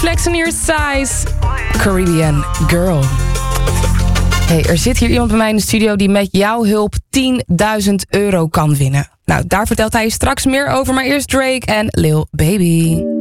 Flex en Your Size. Caribbean Girl. Hey, er zit hier iemand bij mij in de studio die met jouw hulp €10.000 kan winnen. Nou, daar vertelt hij straks meer over. Maar eerst Drake en Lil Baby.